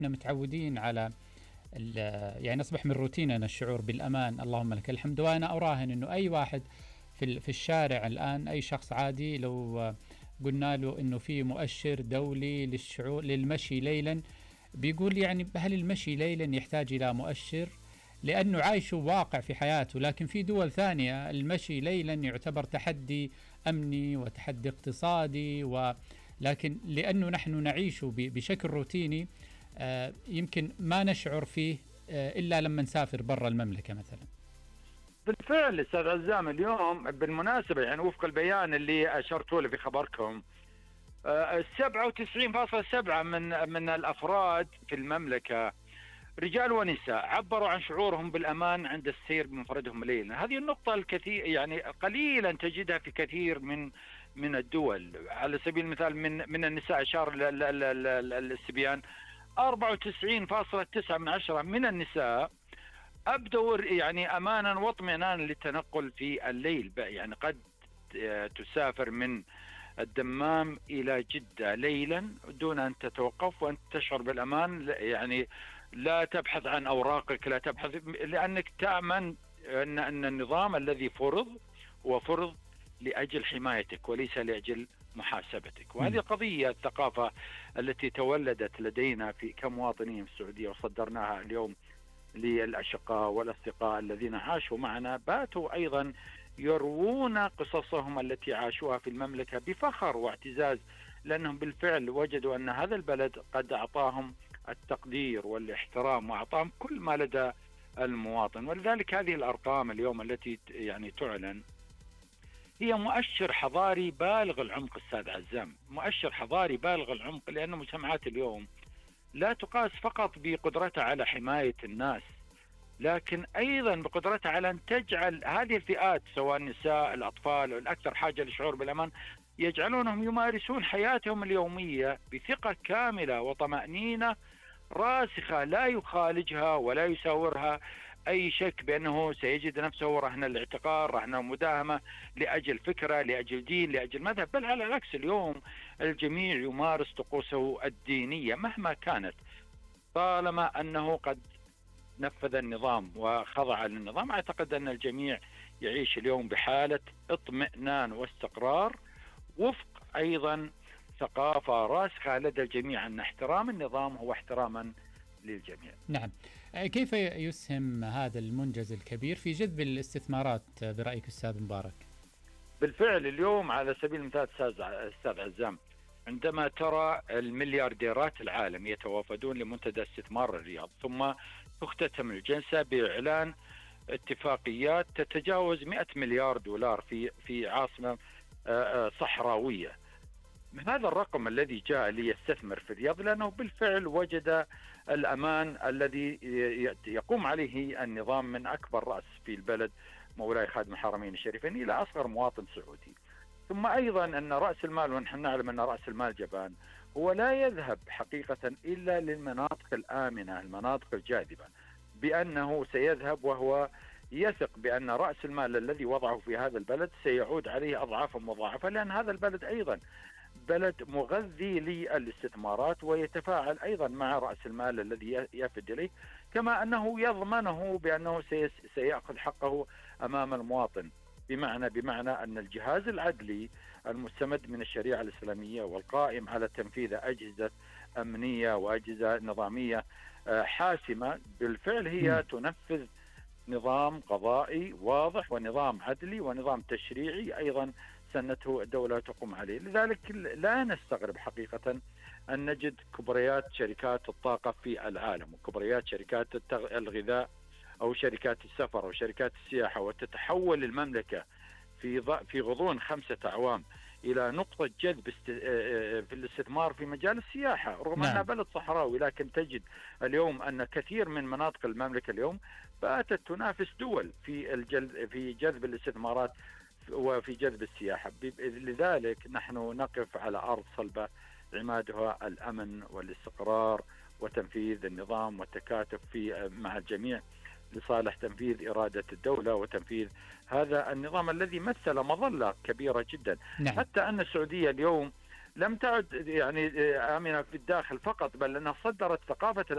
احنا متعودين على يعني أصبح من روتيننا الشعور بالأمان، اللهم لك الحمد. وأنا أراهن أنه أي واحد في الشارع الآن، أي شخص عادي لو قلنا له أنه في مؤشر دولي للشعور للمشي ليلا، بيقول يعني هل المشي ليلا يحتاج إلى مؤشر؟ لأنه عايش واقع في حياته. لكن في دول ثانية المشي ليلا يعتبر تحدي أمني وتحدي اقتصادي، لكن لأنه نحن نعيش بشكل روتيني يمكن ما نشعر فيه إلا لما نسافر برا المملكة مثلا. بالفعل أستاذ عزام، اليوم بالمناسبة يعني وفق البيان اللي أشرتوا له في خبركم، 97.7 من الأفراد في المملكة رجال ونساء عبروا عن شعورهم بالأمان عند السير بمفردهم ليلا. هذه النقطة الكثير يعني قليلا تجدها في كثير من الدول. على سبيل المثال من النساء أشار السبيان 94.9 من النساء أبدوا يعني أمانا واطمئنانا للتنقل في الليل. يعني قد تسافر من الدمام إلى جدة ليلا دون أن تتوقف وأن تشعر بالأمان. يعني لا تبحث عن أوراقك، لا تبحث، لأنك تأمن أن النظام الذي فرض هو فرض لأجل حمايتك وليس لأجل محاسبتك. وهذه القضية الثقافة التي تولدت لدينا في كمواطنين في السعودية وصدرناها اليوم للأشقاء والأصدقاء الذين عاشوا معنا، باتوا أيضا يروون قصصهم التي عاشوها في المملكة بفخر واعتزاز، لأنهم بالفعل وجدوا أن هذا البلد قد أعطاهم التقدير والاحترام وأعطاهم كل ما لدى المواطن. ولذلك هذه الأرقام اليوم التي يعني تعلن هي مؤشر حضاري بالغ العمق أستاذ عزام، مؤشر حضاري بالغ العمق، لأن مجتمعات اليوم لا تقاس فقط بقدرتها على حماية الناس، لكن أيضا بقدرتها على أن تجعل هذه الفئات سواء النساء الأطفال والأكثر حاجة للشعور بالأمان يجعلونهم يمارسون حياتهم اليومية بثقة كاملة وطمأنينة راسخة لا يخالجها ولا يساورها أي شك بأنه سيجد نفسه رهن الاعتقال، رهن المداهمة لأجل فكرة، لأجل دين، لأجل مذهب. بل على العكس، اليوم الجميع يمارس طقوسه الدينية مهما كانت، طالما أنه قد نفذ النظام وخضع للنظام. أعتقد أن الجميع يعيش اليوم بحالة اطمئنان واستقرار، وفق أيضا ثقافة راسخة لدى الجميع أن احترام النظام هو احتراما للجميع. نعم. كيف يسهم هذا المنجز الكبير في جذب الاستثمارات برأيك أستاذ مبارك؟ بالفعل اليوم على سبيل المثال أستاذ عزام، عندما ترى المليارديرات العالم يتوافدون لمنتدى استثمار الرياض، ثم تختتم الجلسة بإعلان اتفاقيات تتجاوز 100 مليار دولار في عاصمة صحراوية، هذا الرقم الذي جاء ليستثمر في الرياض لأنه بالفعل وجد الأمان الذي يقوم عليه النظام من أكبر رأس في البلد مولاي خادم الحرمين الشريفين إلى أصغر مواطن سعودي. ثم أيضا أن رأس المال، ونحن نعلم أن رأس المال جبان، هو لا يذهب حقيقة إلا للمناطق الآمنة، المناطق الجاذبة، بأنه سيذهب وهو يثق بأن رأس المال الذي وضعه في هذا البلد سيعود عليه أضعافا مضاعفة، لأن هذا البلد أيضا بلد مغذي للاستثمارات ويتفاعل أيضا مع رأس المال الذي يفد إليه، كما أنه يضمنه بأنه سيأخذ حقه أمام المواطن، بمعنى أن الجهاز العدلي المستمد من الشريعة الإسلامية والقائم على تنفيذ أجهزة أمنية وأجهزة نظامية حاسمة بالفعل هي تنفذ نظام قضائي واضح ونظام عدلي ونظام تشريعي أيضا سنته الدولة تقوم عليه. لذلك لا نستغرب حقيقة أن نجد كبريات شركات الطاقة في العالم وكبريات شركات الغذاء أو شركات السفر أو شركات السياحة، وتتحول المملكة في غضون 5 أعوام إلى نقطة جذب في الاستثمار في مجال السياحة، رغم أنها بلد صحراوي، لكن تجد اليوم أن كثير من مناطق المملكة اليوم باتت تنافس دول في جذب الاستثمارات وفي جذب السياحة. لذلك نحن نقف على أرض صلبة عمادها الأمن والاستقرار وتنفيذ النظام والتكاتف مع الجميع لصالح تنفيذ إرادة الدولة وتنفيذ هذا النظام الذي مثل مظلة كبيرة جدا. حتى أن السعودية اليوم لم تعد يعني آمنة في الداخل فقط، بل أنها صدرت ثقافة